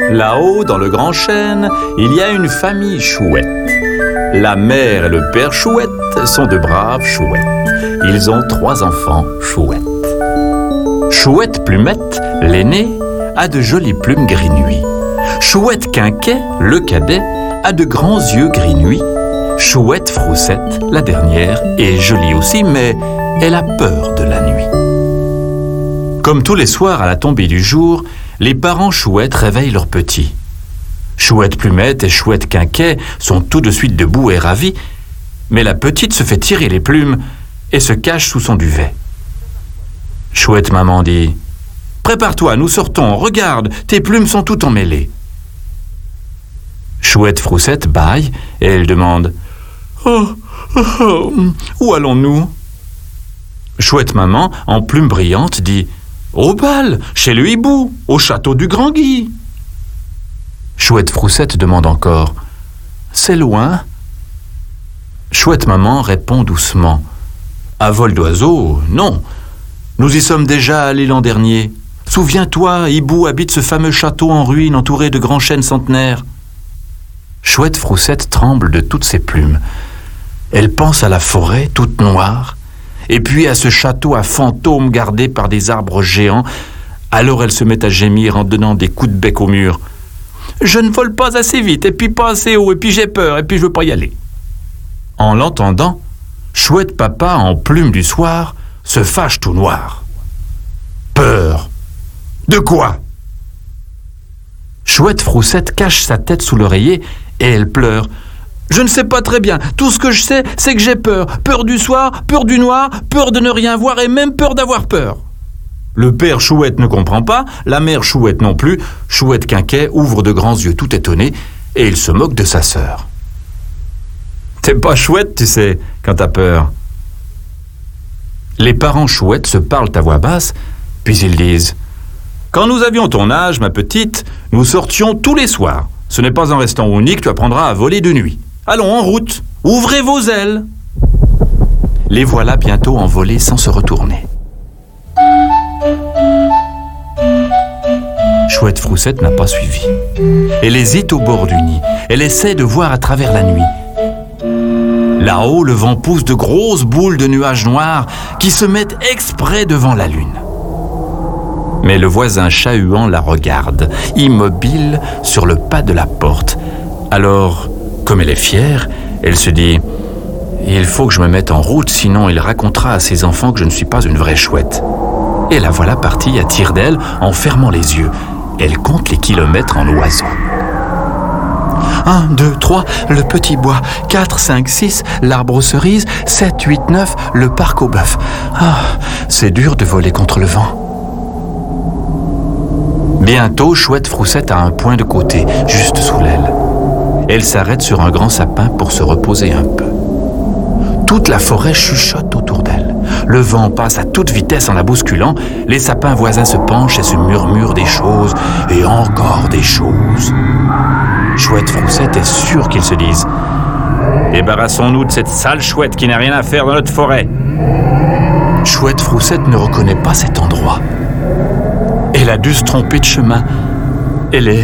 Là-haut, dans le grand chêne, il y a une famille chouette. La mère et le père chouette sont de braves chouettes. Ils ont 3 enfants chouettes. Chouette Plumette, l'aîné, a de jolies plumes gris nuit. Chouette Quinquet, le cadet, a de grands yeux gris nuit. Chouette Froussette, la dernière, est jolie aussi, mais elle a peur de la nuit. Comme tous les soirs à la tombée du jour, les parents chouettes réveillent leurs petits. Chouette Plumette et Chouette Quinquet sont tout de suite debout et ravis, mais la petite se fait tirer les plumes et se cache sous son duvet. Chouette maman dit « Prépare-toi, nous sortons, regarde, tes plumes sont toutes emmêlées. » Chouette Froussette bâille et elle demande « Où allons-nous » Chouette maman, en plumes brillantes, dit « Au bal, chez le hibou, au château du Grand Guy. » Chouette Froussette demande encore « C'est loin ?» Chouette maman répond doucement « À vol d'oiseau, non. Nous y sommes déjà allés l'an dernier. Souviens-toi, hibou habite ce fameux château en ruine entouré de grands chênes centenaires. » Chouette Froussette tremble de toutes ses plumes. Elle pense à la forêt toute noire, et puis à ce château à fantômes gardé par des arbres géants. Alors elle se met à gémir en donnant des coups de bec au mur. « Je ne vole pas assez vite, et puis pas assez haut, et puis j'ai peur, et puis je veux pas y aller. » En l'entendant, Chouette papa, en plume du soir, se fâche tout noir. « Peur? De quoi ?» Chouette Froussette cache sa tête sous l'oreiller et elle pleure. « Je ne sais pas très bien. Tout ce que je sais, c'est que j'ai peur. Peur du soir, peur du noir, peur de ne rien voir et même peur d'avoir peur. » Le père Chouette ne comprend pas, la mère Chouette non plus. Chouette Quinquet ouvre de grands yeux tout étonnés et il se moque de sa sœur. « T'es pas chouette, tu sais, quand t'as peur. » Les parents chouettes se parlent à voix basse, puis ils disent « Quand nous avions ton âge, ma petite, nous sortions tous les soirs. Ce n'est pas en restant au nid que tu apprendras à voler de nuit. Allons, en route, ouvrez vos ailes !» Les voilà bientôt envolés sans se retourner. Chouette Froussette n'a pas suivi. Elle hésite au bord du nid. Elle essaie de voir à travers la nuit. Là-haut, le vent pousse de grosses boules de nuages noirs qui se mettent exprès devant la lune. Mais le voisin chat-huant la regarde, immobile sur le pas de la porte. Alors, comme elle est fière, elle se dit « Il faut que je me mette en route, sinon il racontera à ses enfants que je ne suis pas une vraie chouette. » Et la voilà partie à tire d'aile en fermant les yeux. Elle compte les kilomètres en oiseau. 1, 2, 3, le petit bois. 4, 5, 6, l'arbre aux cerises. 7, 8, 9, le parc aux bœufs. Ah, c'est dur de voler contre le vent. Bientôt, Chouette Froussette a un point de côté, juste sous l'aile. Elle s'arrête sur un grand sapin pour se reposer un peu. Toute la forêt chuchote autour d'elle. Le vent passe à toute vitesse en la bousculant. Les sapins voisins se penchent et se murmurent des choses et encore des choses. Chouette Froussette est sûre qu'ils se disent « Débarrassons-nous de cette sale chouette qui n'a rien à faire dans notre forêt. » Chouette Froussette ne reconnaît pas cet endroit. Elle a dû se tromper de chemin. Elle est